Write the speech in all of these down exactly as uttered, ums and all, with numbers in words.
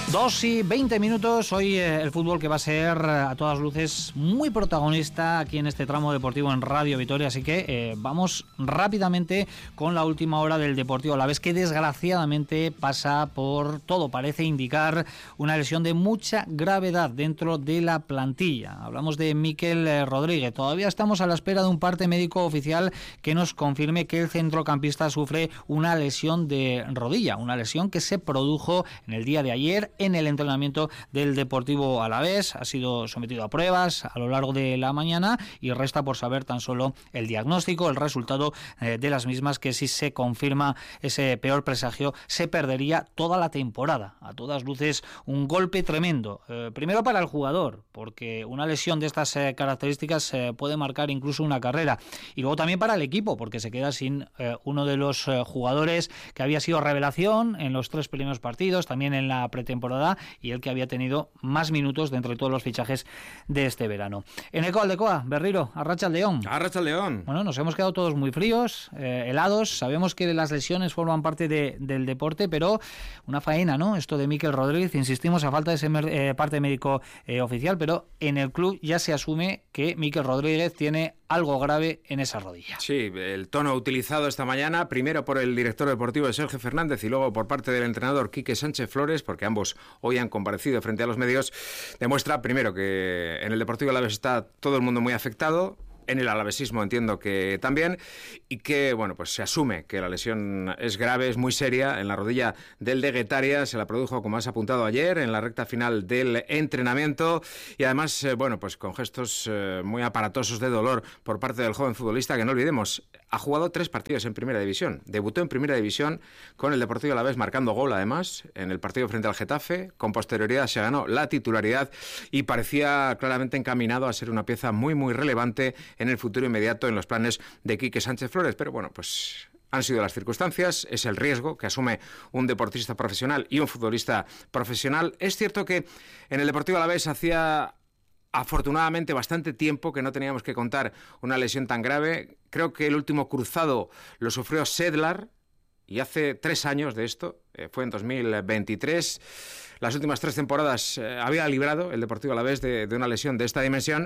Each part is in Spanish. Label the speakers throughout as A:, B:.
A: Dos y veinte minutos, hoy eh, el fútbol que va a ser a todas luces muy protagonista aquí en este tramo deportivo en Radio Vitoria, así que eh, vamos rápidamente con la última hora del Deportivo Alavés, que desgraciadamente pasa por todo, parece indicar una lesión de mucha gravedad dentro de la plantilla. Hablamos de Mikel Rodríguez, todavía estamos a la espera de un parte médico oficial que nos confirme que el centrocampista sufre una lesión de rodilla, una lesión que se produjo en el día de ayer en el entrenamiento del Deportivo Alavés. Ha sido sometido a pruebas a lo largo de la mañana y resta por saber tan solo el diagnóstico, el resultado eh, de las mismas, que si se confirma ese peor presagio se perdería toda la temporada. A todas luces un golpe tremendo, eh, primero para el jugador, porque una lesión de estas eh, características eh, puede marcar incluso una carrera, y luego también para el equipo, porque se queda sin eh, uno de los eh, jugadores que había sido revelación en los tres primeros partidos, también en la pretemporada, y el que había tenido más minutos de entre todos los fichajes de este verano. En Eco Aldecoa, Berriro, Arratsaldeon.
B: Arratsaldeon.
A: Bueno, nos hemos quedado todos muy fríos, eh, helados. Sabemos que las lesiones forman parte de, del deporte, pero una faena, ¿no? Esto de Mikel Rodríguez, insistimos, a falta de ese eh, parte médico eh, oficial, pero en el club ya se asume que Mikel Rodríguez tiene algo grave en esa rodilla.
B: Sí, el tono utilizado esta mañana, primero por el director deportivo de Sergio Fernández y luego por parte del entrenador Quique Sánchez Flores, porque ambos hoy han comparecido frente a los medios, demuestra primero que en el Deportivo Alavés está todo el mundo muy afectado. En el alavesismo entiendo que también, y que bueno, pues se asume que la lesión es grave, es muy seria en la rodilla del de Guetaria. Se la produjo, como has apuntado ayer, en la recta final del entrenamiento, y además eh, bueno, pues con gestos eh, muy aparatosos de dolor por parte del joven futbolista, que no olvidemos, ha jugado tres partidos en Primera División. Debutó en Primera División con el Deportivo Alavés marcando gol, además, en el partido frente al Getafe. Con posterioridad se ganó la titularidad y parecía claramente encaminado a ser una pieza muy muy relevante en el futuro inmediato en los planes de Quique Sánchez Flores. Pero bueno, pues han sido las circunstancias, es el riesgo que asume un deportista profesional y un futbolista profesional. Es cierto que en el Deportivo Alavés hacía afortunadamente bastante tiempo que no teníamos que contar una lesión tan grave. Creo que el último cruzado lo sufrió Sedlar, y hace tres años de esto, eh, fue en dos mil veintitrés. Las últimas tres temporadas eh, había librado el Deportivo Alavés de, de una lesión de esta dimensión.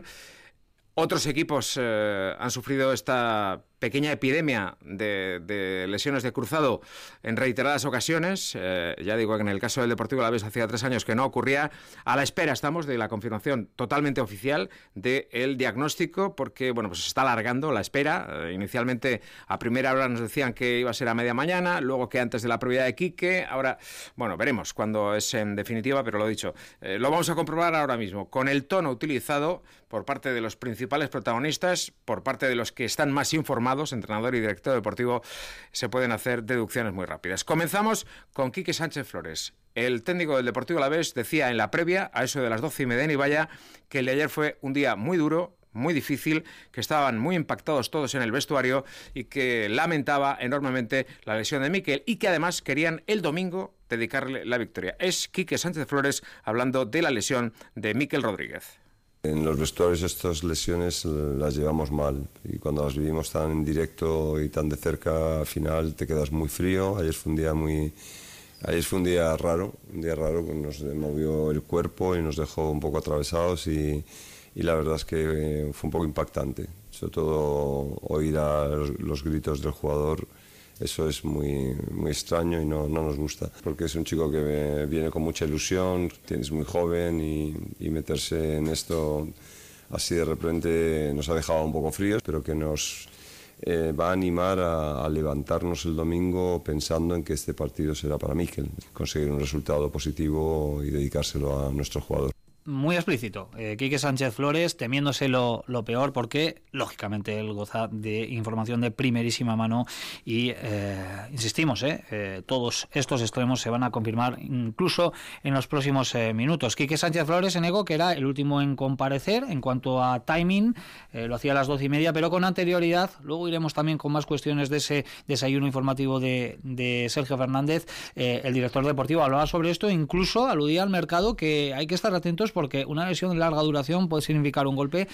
B: Otros equipos eh, han sufrido esta pequeña epidemia de, de lesiones de cruzado en reiteradas ocasiones. Eh, ya digo que en el caso del Deportivo Alavés hacía tres años que no ocurría. A la espera estamos de la confirmación totalmente oficial del diagnóstico, porque bueno, pues se está alargando la espera. Eh, inicialmente a primera hora nos decían que iba a ser a media mañana, luego que antes de la previa de Quique. Ahora, bueno, veremos cuándo es en definitiva, pero lo dicho, eh, lo vamos a comprobar ahora mismo con el tono utilizado por parte de los principales protagonistas, por parte de los que están más informados, entrenador y director deportivo. Se pueden hacer deducciones muy rápidas. Comenzamos con Quique Sánchez Flores. El técnico del Deportivo Alavés decía en la previa, a eso de las doce y media en Ibaya, que el de ayer fue un día muy duro, muy difícil, que estaban muy impactados todos en el vestuario y que lamentaba enormemente la lesión de Mikel, y que además querían el domingo dedicarle la victoria. Es Quique Sánchez Flores hablando de la lesión de Mikel Rodríguez.
C: En los vestuarios estas lesiones las llevamos mal, y cuando las vivimos tan en directo y tan de cerca, al final te quedas muy frío. Ayer fue un día muy, ayer fue un día raro, un día raro que nos movió el cuerpo y nos dejó un poco atravesados, y, y la verdad es que fue un poco impactante, sobre todo oír a los, los gritos del jugador. Eso es muy, muy extraño y no, no nos gusta, porque es un chico que viene con mucha ilusión, es muy joven, y, y meterse en esto así de repente nos ha dejado un poco fríos, pero que nos eh, va a animar a, a levantarnos el domingo pensando en que este partido será para Mikel, conseguir un resultado positivo y dedicárselo a nuestro jugador.
A: Muy explícito, eh, Quique Sánchez Flores, temiéndose lo, lo peor, porque lógicamente él goza de información de primerísima mano y eh, insistimos, eh, eh, todos estos extremos se van a confirmar incluso en los próximos eh, minutos. Quique Sánchez Flores, en Ego, que era el último en comparecer en cuanto a timing, eh, lo hacía a las doce y media, pero con anterioridad. Luego iremos también con más cuestiones de ese desayuno informativo de, de Sergio Fernández. Eh, el director deportivo hablaba sobre esto, incluso aludía al mercado, que hay que estar atentos porque una lesión de larga duración puede significar un golpe,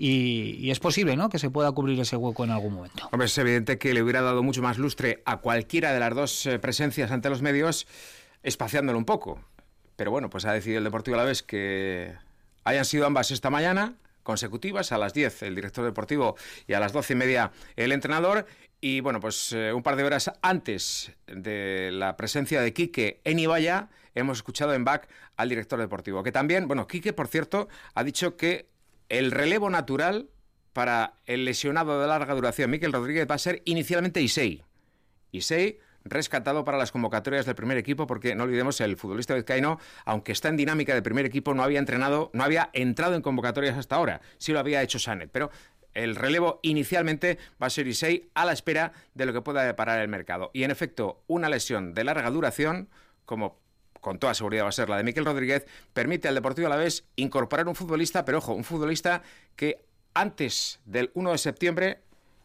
A: y, y es posible, ¿no?, que se pueda cubrir ese hueco en algún momento.
B: Hombre, es evidente que le hubiera dado mucho más lustre a cualquiera de las dos eh, presencias ante los medios, espaciándolo un poco. pero bueno, pues ha decidido el Deportivo Alavés que hayan sido ambas esta mañana, consecutivas, a las diez el director deportivo y a las doce y media el entrenador. Y bueno, pues eh, un par de horas antes de la presencia de Quique en Ibaya, hemos escuchado en back al director deportivo, que también, bueno, Quique, por cierto, ha dicho que el relevo natural para el lesionado de larga duración, Mikel Rodríguez, va a ser inicialmente Isei. Isei, rescatado para las convocatorias del primer equipo, porque no olvidemos, el futbolista vizcaíno, aunque está en dinámica de primer equipo, no había entrenado, no había entrado en convocatorias hasta ahora. Sí lo había hecho Sanet, pero el relevo inicialmente va a ser Isei, a la espera de lo que pueda deparar el mercado. Y en efecto, una lesión de larga duración, como con toda seguridad va a ser la de Mikel Rodríguez, permite al Deportivo Alavés incorporar un futbolista, pero ojo, un futbolista que antes del uno de septiembre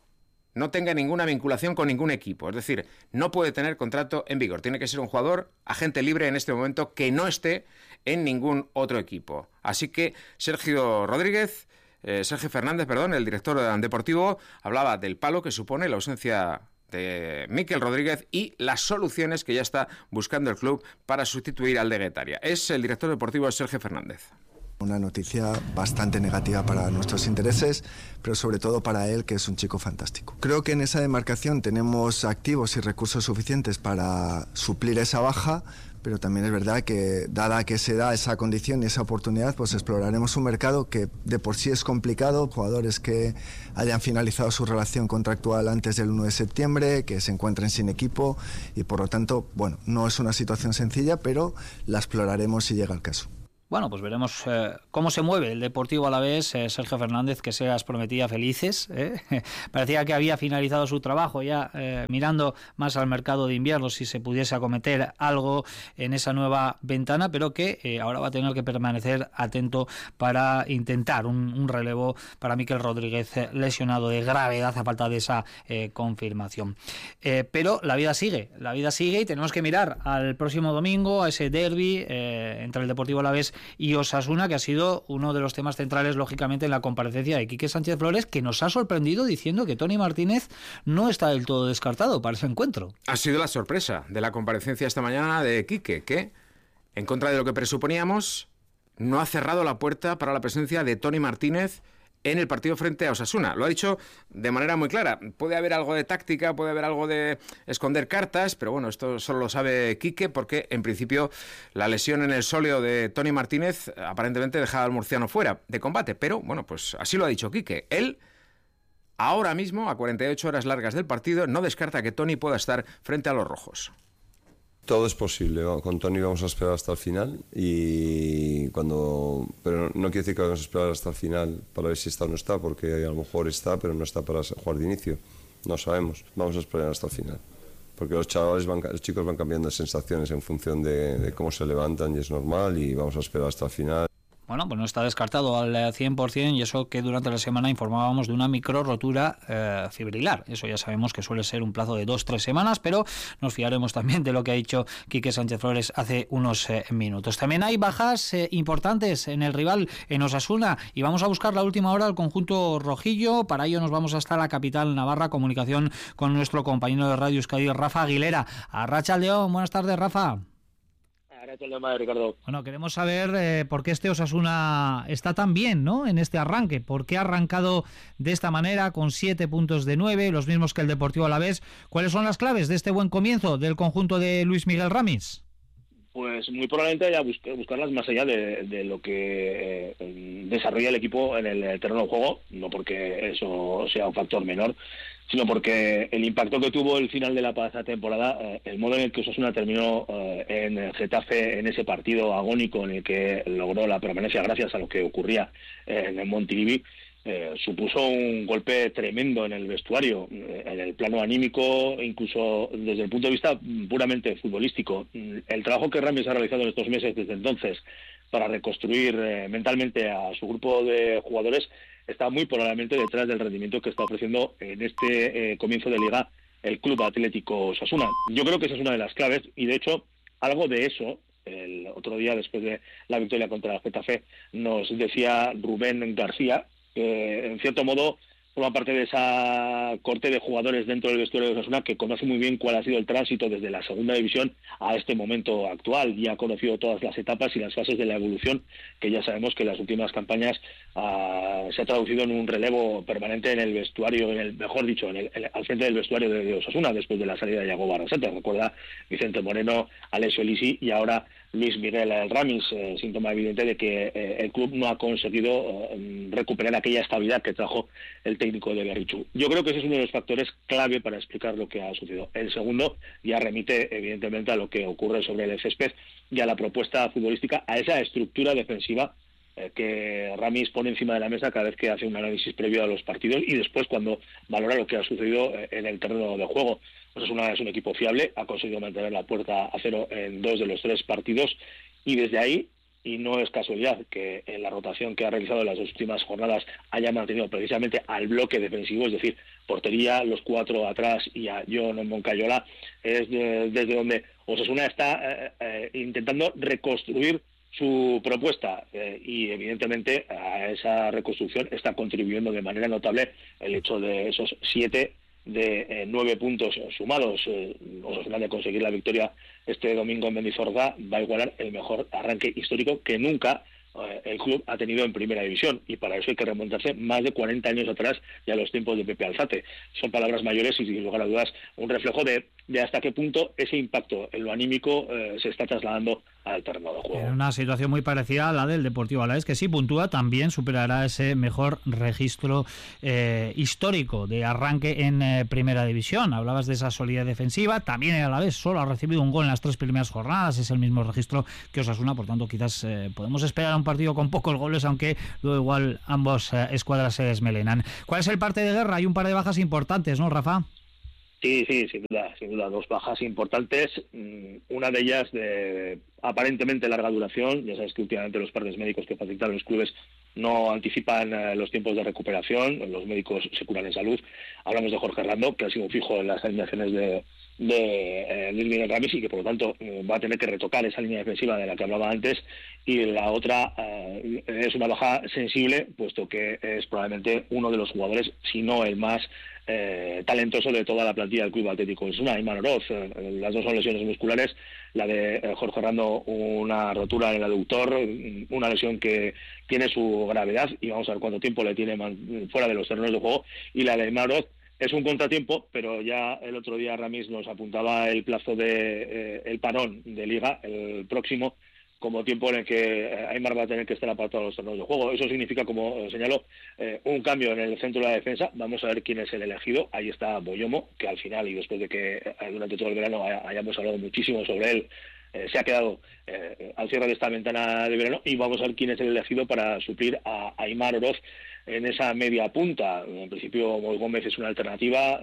B: no tenga ninguna vinculación con ningún equipo. Es decir, no puede tener contrato en vigor. Tiene que ser un jugador, agente libre en este momento, que no esté en ningún otro equipo. Así que Sergio Rodríguez, eh, Sergio Fernández, perdón, el director deportivo, hablaba del palo que supone la ausencia de Mikel Rodríguez y las soluciones que ya está buscando el club para sustituir al de Guetaria. Es el director deportivo Sergio Fernández.
D: Una noticia bastante negativa para nuestros intereses, pero sobre todo para él, que es un chico fantástico. Creo que en esa demarcación tenemos activos y recursos suficientes para suplir esa baja, pero también es verdad que, dada que se da esa condición y esa oportunidad, pues exploraremos un mercado que de por sí es complicado, jugadores que hayan finalizado su relación contractual antes del uno de septiembre, que se encuentren sin equipo, y por lo tanto, bueno, no es una situación sencilla, pero la exploraremos si llega el caso.
A: Bueno, pues veremos eh, cómo se mueve el Deportivo Alavés. eh, Sergio Fernández, que se las prometía felices. ¿eh? Parecía que había finalizado su trabajo ya eh, mirando más al mercado de invierno si se pudiese acometer algo en esa nueva ventana, pero que eh, ahora va a tener que permanecer atento para intentar un, un relevo para Mikel Rodríguez, eh, lesionado de gravedad a falta de esa eh, confirmación. Eh, pero la vida sigue, la vida sigue y tenemos que mirar al próximo domingo, a ese derbi eh, entre el Deportivo Alavés y Osasuna, que ha sido uno de los temas centrales, lógicamente, en la comparecencia de Quique Sánchez Flores, que nos ha sorprendido diciendo que Toni Martínez no está del todo descartado para ese encuentro.
B: Ha sido la sorpresa de la comparecencia esta mañana de Quique, que, en contra de lo que presuponíamos, no ha cerrado la puerta para la presencia de Toni Martínez en el partido frente a Osasuna. Lo ha dicho de manera muy clara. Puede haber algo de táctica, puede haber algo de esconder cartas, pero bueno, esto solo lo sabe Quique, porque en principio la lesión en el sóleo de Toni Martínez aparentemente dejaba al murciano fuera de combate, pero bueno, pues así lo ha dicho Quique. Él, ahora mismo, a cuarenta y ocho horas largas del partido, no descarta que Toni pueda estar frente a los rojos.
C: Todo es posible. Con Toni vamos a esperar hasta el final, y cuando, pero no quiere decir que vamos a esperar hasta el final para ver si está o no está, porque a lo mejor está, pero no está para jugar de inicio. No sabemos. Vamos a esperar hasta el final, porque los chavales van, los chicos van cambiando de sensaciones en función de, de cómo se levantan, y es normal, y vamos a esperar hasta el final.
A: Bueno, pues no está descartado al cien por ciento, y eso que durante la semana informábamos de una micro rotura eh, fibrilar. Eso ya sabemos que suele ser un plazo de dos, tres semanas, pero nos fiaremos también de lo que ha dicho Quique Sánchez Flores hace unos eh, minutos. También hay bajas eh, importantes en el rival, en Osasuna, y vamos a buscar la última hora al conjunto rojillo. Para ello nos vamos hasta la capital navarra, comunicación con nuestro compañero de Radio Euskadi, Rafa Aguilera. Arratsaldeon, buenas tardes, Rafa.
E: Ricardo.
A: Bueno, queremos saber eh, por qué este Osasuna está tan bien, ¿no?, en este arranque. ¿Por qué ha arrancado de esta manera, con siete puntos de nueve, los mismos que el Deportivo Alavés? ¿Cuáles son las claves de este buen comienzo del conjunto de Luis Miguel Ramis?
E: Pues muy probablemente haya buscar, buscarlas más allá de, de lo que eh, desarrolla el equipo en el terreno de juego, no porque eso sea un factor menor, sino porque el impacto que tuvo el final de la pasada temporada, eh, el modo en el que Osasuna terminó eh, en Getafe, en ese partido agónico en el que logró la permanencia gracias a lo que ocurría eh, en el Montilivi, eh, supuso un golpe tremendo en el vestuario, eh, en el plano anímico, incluso desde el punto de vista puramente futbolístico. El trabajo que Ramis ha realizado en estos meses desde entonces para reconstruir eh, mentalmente a su grupo de jugadores está muy probablemente detrás del rendimiento que está ofreciendo en este eh, comienzo de liga el Club Atlético Osasuna. Yo creo que esa es una de las claves, y de hecho algo de eso el otro día, después de la victoria contra el Getafe, nos decía Rubén García, que en cierto modo forma parte de esa corte de jugadores dentro del vestuario de Osasuna que conoce muy bien cuál ha sido el tránsito desde la segunda división a este momento actual, y ha conocido todas las etapas y las fases de la evolución, que ya sabemos que en las últimas campañas uh, se ha traducido en un relevo permanente en el vestuario, en el mejor dicho, en el, en, al frente del vestuario de, de Osasuna, después de la salida de Iago Barrasate. Recuerda Vicente Moreno, Alessio Lisi y ahora Luis Miguel Ramis, eh, síntoma evidente de que eh, el club no ha conseguido eh, recuperar aquella estabilidad que trajo el técnico de Berrichu. Yo creo que ese es uno de los factores clave para explicar lo que ha sucedido. El segundo ya remite evidentemente a lo que ocurre sobre el césped y a la propuesta futbolística, a esa estructura defensiva eh, que Ramis pone encima de la mesa cada vez que hace un análisis previo a los partidos y después cuando valora lo que ha sucedido eh, en el terreno de juego. Osasuna es un equipo fiable, ha conseguido mantener la puerta a cero en dos de los tres partidos y desde ahí, y no es casualidad que en la rotación que ha realizado en las dos últimas jornadas haya mantenido precisamente al bloque defensivo, es decir, portería, los cuatro atrás y a John Moncayola, es de, desde donde Osasuna está eh, eh, intentando reconstruir su propuesta eh, y evidentemente a esa reconstrucción está contribuyendo de manera notable el hecho de esos siete de eh, nueve puntos sumados. eh, Osasuna, de conseguir la victoria este domingo en Mendizorroza, va a igualar el mejor arranque histórico que nunca eh, el club ha tenido en primera división, y para eso hay que remontarse más de cuarenta años atrás y a los tiempos de Pepe Alzate. Son palabras mayores y sin lugar a dudas un reflejo de, de hasta qué punto ese impacto en lo anímico eh, se está trasladando al terreno de juego.
A: En una situación muy parecida a la del Deportivo Alavés, que si puntúa también superará ese mejor registro eh, histórico de arranque en eh, primera división. Hablabas de esa solidez defensiva, también el Alavés solo ha recibido un gol en las tres primeras jornadas, es el mismo registro que Osasuna, por tanto quizás eh, podemos esperar un partido con pocos goles, aunque luego igual ambos eh, escuadras se desmelenan. ¿Cuál es el parte de guerra? Hay un par de bajas importantes, ¿no, Rafa?
E: Sí, sí, sin duda, sin duda, dos bajas importantes, una de ellas de aparentemente larga duración. Ya sabes que últimamente los partes médicos que facilitan los clubes no anticipan eh, los tiempos de recuperación, los médicos se curan en salud. Hablamos de Jorge Hernando, que ha sido fijo en las alineaciones de de eh, Luis Miguel Ramis y que por lo tanto eh, va a tener que retocar esa línea defensiva de la que hablaba antes, y la otra eh, es una baja sensible, puesto que es probablemente uno de los jugadores, si no el más eh, talentoso de toda la plantilla del Club Atlético Osasuna, Ayman Oroz. Eh, las dos son lesiones musculares, la de eh, Jorge Hernando una rotura en el aductor, una lesión que tiene su gravedad y vamos a ver cuánto tiempo le tiene man- fuera de los terrenos de juego, y la de Ayman Oroz es un contratiempo, pero ya el otro día Ramis nos apuntaba el plazo de eh, el parón de Liga, el próximo, como tiempo en el que Aymar va a tener que estar apartado de los terrenos de juego. Eso significa, como señaló, eh, un cambio en el centro de la defensa. Vamos a ver quién es el elegido. Ahí está Boyomo, que al final, y después de que eh, durante todo el verano hayamos hablado muchísimo sobre él, eh, se ha quedado eh, al cierre de esta ventana de verano, y vamos a ver quién es el elegido para suplir a Ayman Oroz en esa media punta. En principio, Moy Gómez es una alternativa.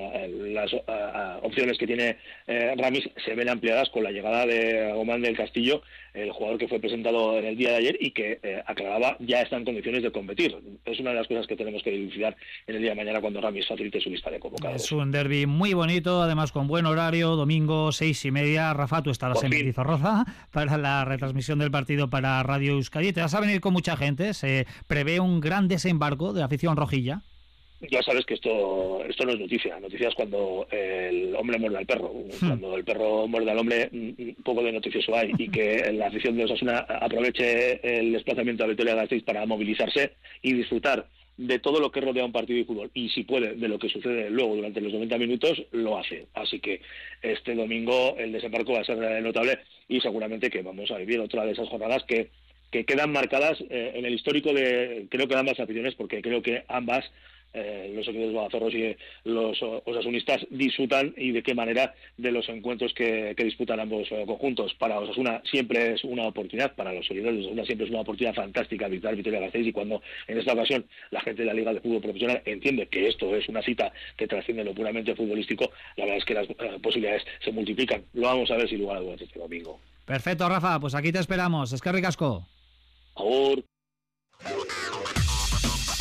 E: Las uh, opciones que tiene eh, Ramis se ven ampliadas con la llegada de Omán del Castillo, el jugador que fue presentado en el día de ayer y que eh, aclaraba ya está en condiciones de competir. Es una de las cosas que tenemos que dilucidar en el día de mañana cuando Ramis facilite su lista de convocados.
A: Es un derbi muy bonito, además con buen horario, domingo seis y media. Rafa, tú estarás en Mendizorroza para la retransmisión del partido para Radio Euskadi. Te vas a venir con mucha gente. Se prevé un gran desembarco de afición rojilla.
E: Ya sabes que esto esto no es noticia. Noticia es cuando el hombre muerde al perro. Cuando el perro muerde al hombre, un poco de noticioso hay. Y que la afición de Osasuna aproveche el desplazamiento a Vitoria-Gasteiz para movilizarse y disfrutar de todo lo que rodea un partido de fútbol, y si puede, de lo que sucede luego durante los noventa minutos, lo hace. Así que este domingo el desembarco va a ser notable, y seguramente que vamos a vivir otra de esas jornadas que, que quedan marcadas eh, en el histórico de, creo que de ambas aficiones, porque creo que ambas, eh, los equipos bagazorros y los osasunistas, disfrutan, y de qué manera, de los encuentros que, que disputan ambos eh, conjuntos. Para Osasuna siempre es una oportunidad, para los seguidores de Osasuna siempre es una oportunidad fantástica visitar Vitoria-Gasteiz, y cuando en esta ocasión la gente de la Liga de Fútbol Profesional entiende que esto es una cita que trasciende lo puramente futbolístico, la verdad es que las eh, posibilidades se multiplican. Lo vamos a ver sin lugar a dudas este domingo.
A: Perfecto, Rafa, pues aquí te esperamos. Eskerrik asko.
E: Agur.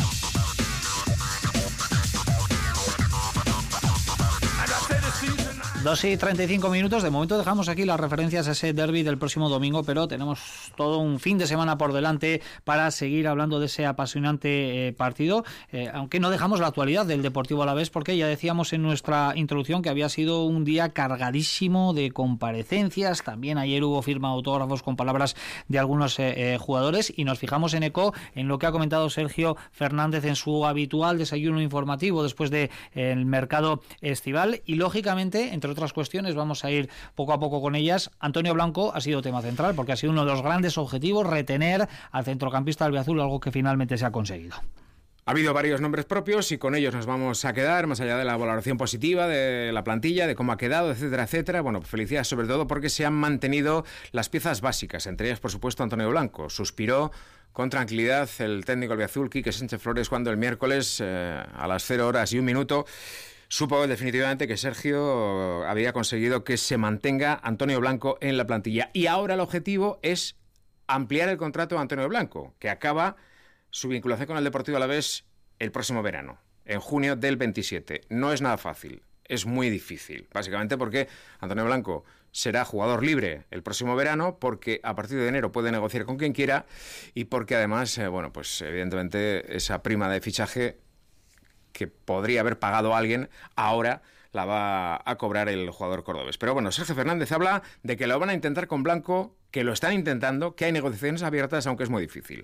F: And I said the season
A: dos y treinta y cinco minutos. De momento dejamos aquí las referencias a ese derbi del próximo domingo, pero tenemos todo un fin de semana por delante para seguir hablando de ese apasionante eh, partido, eh, aunque no dejamos la actualidad del Deportivo Alavés, porque ya decíamos en nuestra introducción que había sido un día cargadísimo de comparecencias. También ayer hubo firma de autógrafos con palabras de algunos eh, eh, jugadores, y nos fijamos en eco en lo que ha comentado Sergio Fernández en su habitual desayuno informativo después del de, eh, mercado estival. Y lógicamente, entre otras cuestiones, vamos a ir poco a poco con ellas. Antonio Blanco ha sido tema central porque ha sido uno de los grandes objetivos, retener al centrocampista albiazul, algo que finalmente se ha conseguido.
B: Ha habido varios nombres propios y con ellos nos vamos a quedar, más allá de la valoración positiva de la plantilla, de cómo ha quedado, etcétera, etcétera. Bueno, felicidades sobre todo porque se han mantenido las piezas básicas, entre ellas, por supuesto, Antonio Blanco. Suspiró con tranquilidad el técnico albiazul, Quique Sánchez Flores, cuando el miércoles, eh, a las cero horas y un minuto, supo definitivamente que Sergio había conseguido que se mantenga Antonio Blanco en la plantilla. Y ahora el objetivo es ampliar el contrato de Antonio Blanco, que acaba su vinculación con el Deportivo Alavés el próximo verano, en junio del veintisiete. No es nada fácil, es muy difícil, básicamente porque Antonio Blanco será jugador libre el próximo verano, porque a partir de enero puede negociar con quien quiera y porque además, eh, bueno, pues evidentemente esa prima de fichaje que podría haber pagado alguien, ahora la va a cobrar el jugador cordobés. Pero bueno, Sergio Fernández habla de que lo van a intentar con Blanco, que lo están intentando, que hay negociaciones abiertas, aunque es muy difícil.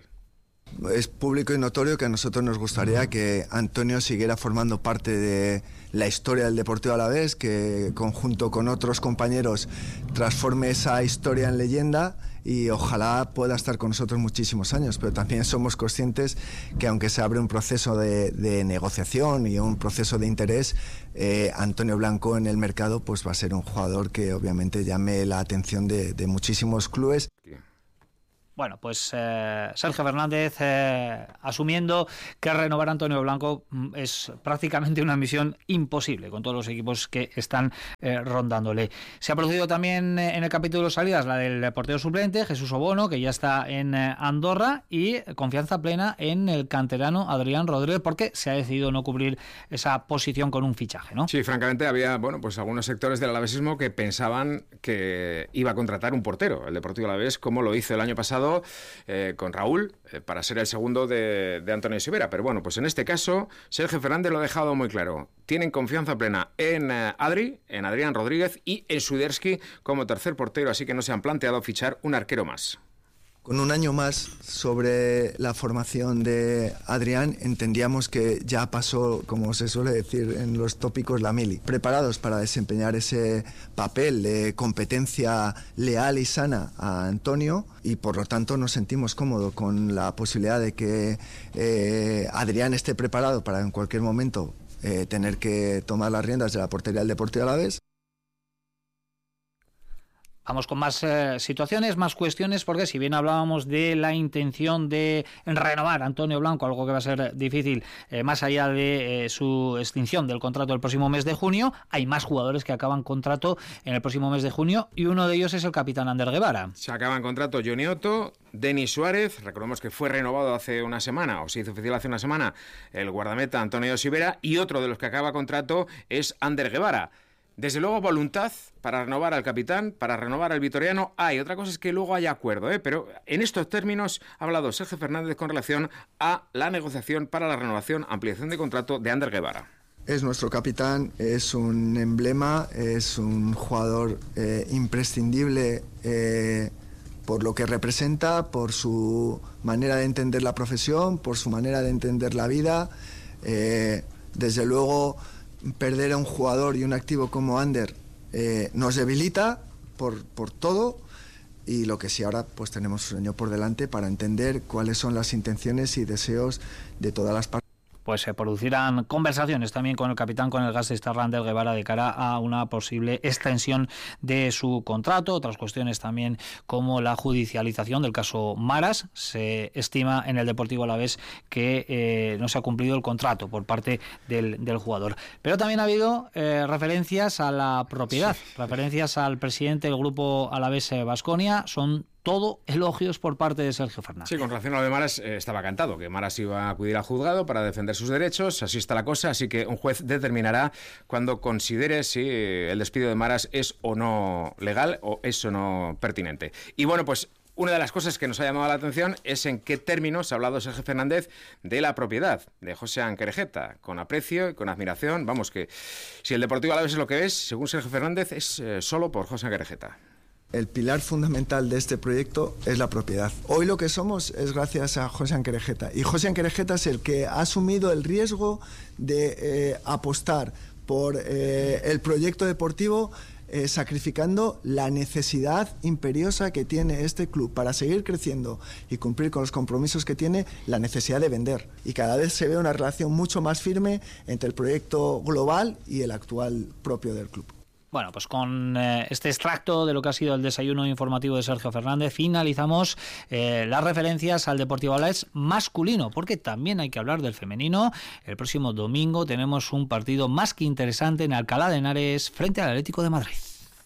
D: Es público y notorio que a nosotros nos gustaría que Antonio siguiera formando parte de la historia del Deportivo Alavés, que conjunto con otros compañeros transforme esa historia en leyenda y ojalá pueda estar con nosotros muchísimos años, pero también somos conscientes que aunque se abre un proceso de, de negociación y un proceso de interés, eh, Antonio Blanco en el mercado pues va a ser un jugador que obviamente llame la atención de, de muchísimos clubes.
A: Bueno, pues eh, Sergio Fernández eh, asumiendo que renovar a Antonio Blanco es prácticamente una misión imposible con todos los equipos que están eh, rondándole. Se ha producido también eh, en el capítulo de salidas la del portero suplente, Jesús Obono, que ya está en eh, Andorra, y confianza plena en el canterano Adrián Rodríguez, porque se ha decidido no cubrir esa posición con un fichaje, ¿no?
B: Sí, francamente había, bueno, pues algunos sectores del alavesismo que pensaban que iba a contratar un portero, el Deportivo Alavés, como lo hizo el año pasado Eh, con Raúl, eh, para ser el segundo de, de Antonio Silvera. Pero bueno, pues en este caso Sergio Fernández lo ha dejado muy claro. Tienen confianza plena en eh, Adri, en Adrián Rodríguez y en Swiderski como tercer portero, así que no se han planteado fichar un arquero más.
D: Con un año más sobre la formación de Adrián, entendíamos que ya pasó, como se suele decir en los tópicos, la mili. Preparados para desempeñar ese papel de competencia leal y sana a Antonio, y por lo tanto nos sentimos cómodos con la posibilidad de que eh, Adrián esté preparado para en cualquier momento eh, tener que tomar las riendas de la portería del Deportivo Alavés.
A: Vamos con más eh, situaciones, más cuestiones, porque si bien hablábamos de la intención de renovar a Antonio Blanco, algo que va a ser difícil eh, más allá de eh, su extinción del contrato el próximo mes de junio, hay más jugadores que acaban contrato en el próximo mes de junio y uno de ellos es el capitán Ander Guevara.
B: Se acaban contrato Johnny Otto, Denis Suárez, recordemos que fue renovado hace una semana, o se hizo oficial hace una semana, el guardameta Antonio Silvera, y otro de los que acaba contrato es Ander Guevara. Desde luego voluntad para renovar al capitán, para renovar al vitoriano hay. Otra cosa es que luego haya acuerdo, ¿eh? Pero en estos términos ha hablado Sergio Fernández con relación a la negociación para la renovación, ampliación de contrato de Ander Guevara.
D: Es nuestro capitán, es un emblema, es un jugador eh, imprescindible eh, por lo que representa, por su manera de entender la profesión, por su manera de entender la vida. Eh, desde luego, perder a un jugador y un activo como Ander eh, nos debilita por, por todo, y lo que sí ahora pues tenemos un año por delante para entender cuáles son las intenciones y deseos de todas las partes.
A: Pues se producirán conversaciones también con el capitán, con el Gasteiztarra Ander Guevara, de cara a una posible extensión de su contrato. Otras cuestiones también como la judicialización del caso Maras. Se estima en el Deportivo Alavés que eh, no se ha cumplido el contrato por parte del, del jugador. Pero también ha habido eh, referencias a la propiedad, sí. referencias al presidente del grupo Alavés Baskonia. Son todo elogios por parte de Sergio Fernández.
B: Sí, con relación a lo de Maras, eh, estaba cantado que Maras iba a acudir al juzgado para defenderse sus derechos, así está la cosa, así que un juez determinará cuando considere si el despido de Maras es o no legal o es o no pertinente. Y bueno, pues una de las cosas que nos ha llamado la atención es en qué términos ha hablado Sergio Fernández de la propiedad de José Anquerejeta, con aprecio y con admiración. Vamos, que si el Deportivo Alavés es lo que es, según Sergio Fernández, es eh, solo por José Anquerejeta.
D: El pilar fundamental de este proyecto es la propiedad. Hoy lo que somos es gracias a José Anquerejeta. Y José Anquerejeta es el que ha asumido el riesgo de eh, apostar por eh, el proyecto deportivo, eh, sacrificando la necesidad imperiosa que tiene este club para seguir creciendo y cumplir con los compromisos que tiene, la necesidad de vender. Y cada vez se ve una relación mucho más firme entre el proyecto global y el actual propio del club.
A: Bueno, pues con eh, este extracto de lo que ha sido el desayuno informativo de Sergio Fernández finalizamos eh, las referencias al Deportivo Alavés masculino, porque también hay que hablar del femenino. El próximo domingo tenemos un partido más que interesante en Alcalá de Henares frente al Atlético de Madrid.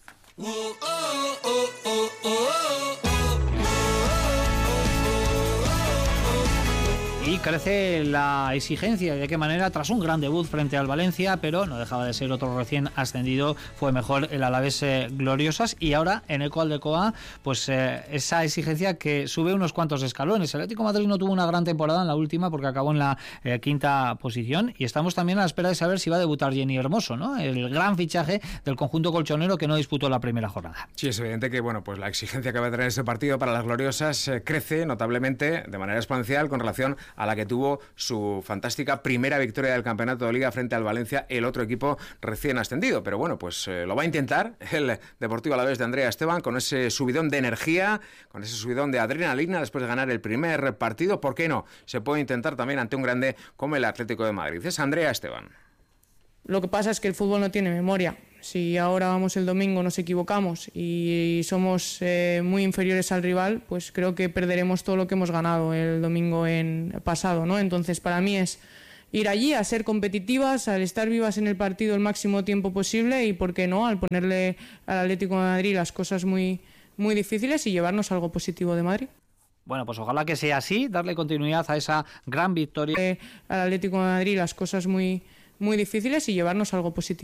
A: Y crece la exigencia, ¿de qué manera? Tras un gran debut frente al Valencia, pero no dejaba de ser otro recién ascendido, fue mejor el Alavés eh, Gloriosas, y ahora en Eco Aldecoa, pues eh, esa exigencia que sube unos cuantos escalones. El Atlético de Madrid no tuvo una gran temporada en la última porque acabó en la eh, quinta posición, y estamos también a la espera de saber si va a debutar Jenny Hermoso, ¿no? El gran fichaje del conjunto colchonero que no disputó la primera jornada.
B: Sí, es evidente que bueno, pues la exigencia que va a tener ese partido para las Gloriosas eh, crece notablemente, de manera exponencial, con relación a la que tuvo su fantástica primera victoria del campeonato de Liga frente al Valencia, el otro equipo recién ascendido. Pero bueno, pues eh, lo va a intentar el Deportivo Alavés de Andrea Esteban, con ese subidón de energía, con ese subidón de adrenalina después de ganar el primer partido. ¿Por qué no? Se puede intentar también ante un grande como el Atlético de Madrid. Es Andrea Esteban.
F: Lo que pasa es que el fútbol no tiene memoria. Si ahora vamos el domingo, nos equivocamos y somos eh, muy inferiores al rival, pues creo que perderemos todo lo que hemos ganado el domingo en pasado, ¿no? Entonces, para mí es ir allí a ser competitivas, al estar vivas en el partido el máximo tiempo posible y, ¿por qué no?, al ponerle al Atlético de Madrid las cosas muy, muy difíciles y llevarnos algo positivo de Madrid.
A: Bueno, pues ojalá que sea así, darle continuidad a esa gran victoria.
F: Eh, al Atlético de Madrid las cosas muy, muy difíciles y llevarnos algo positivo.